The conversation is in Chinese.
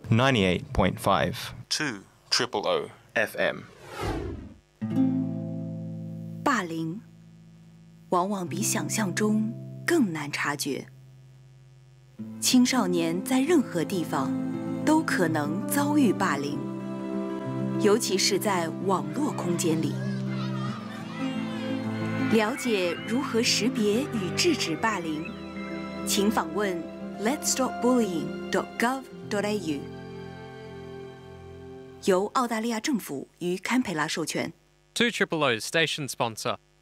98.5 2 FM。 霸凌往往比想象中更难察觉。青少年在任何地方都可能遭遇霸凌，尤其是在网络空间里。了解如何识别与制止霸凌，请访问 letsstopbullying.gov.au， 由澳大利亚政府与堪培拉授权。 2 Triple O station sponsor.